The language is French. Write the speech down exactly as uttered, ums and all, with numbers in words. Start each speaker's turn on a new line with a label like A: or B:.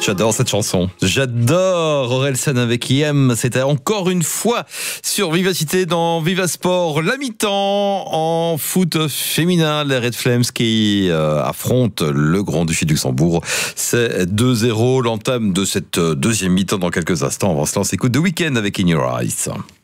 A: J'adore cette chanson. J'adore Orelsan avec I M. C'était encore une fois sur Vivacité dans Viva Sport. La mi-temps en foot féminin. Les Red Flames qui euh, affrontent le Grand Duché de Luxembourg. C'est deux zéro. L'entame de cette deuxième mi-temps dans quelques instants. Avant cela, on s'écoute The Weeknd avec In Your Eyes.